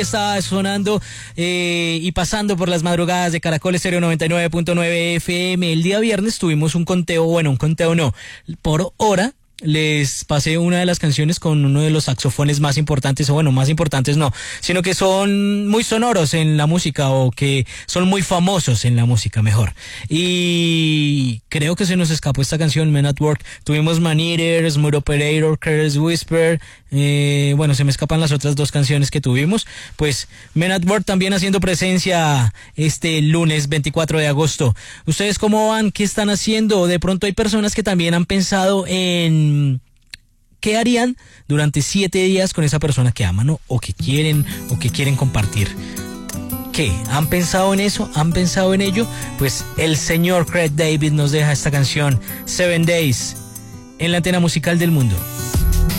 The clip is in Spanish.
Está sonando y pasando por las madrugadas de Caracol Estéreo 99.9 FM. El día viernes tuvimos un conteo no, por hora. Les pasé una de las canciones con uno de los saxofones más importantes, o bueno, más importantes no, sino que son muy sonoros en la música, o que son muy famosos en la música, mejor. Y creo que se nos escapó esta canción, Men at Work. Tuvimos Man Eater, Smooth Operator, Careless Whisper. Bueno, se me escapan las otras dos canciones que tuvimos. Pues Men at Work también haciendo presencia este lunes 24 de agosto. ¿Ustedes cómo van? ¿Qué están haciendo? De pronto hay personas que también han pensado en qué harían durante 7 días con esa persona que aman, ¿no? o que quieren compartir. ¿Qué? ¿Han pensado en eso? ¿Han pensado en ello? Pues el señor Craig David nos deja esta canción, 7 Days, en la antena musical del mundo.